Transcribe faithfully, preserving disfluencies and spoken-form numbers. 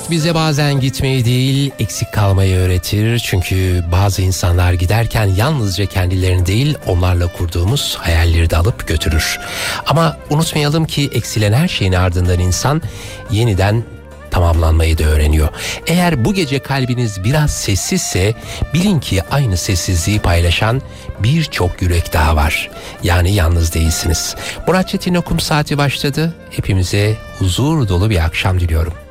Hayat bize bazen gitmeyi değil, eksik kalmayı öğretir. Çünkü bazı insanlar giderken yalnızca kendilerini değil, onlarla kurduğumuz hayalleri de alıp götürür. Ama unutmayalım ki eksilen her şeyin ardından insan yeniden tamamlanmayı da öğreniyor. Eğer bu gece kalbiniz biraz sessizse bilin ki aynı sessizliği paylaşan birçok yürek daha var. Yani yalnız değilsiniz. Murat Çetin Okum saati başladı. Hepimize huzur dolu bir akşam diliyorum.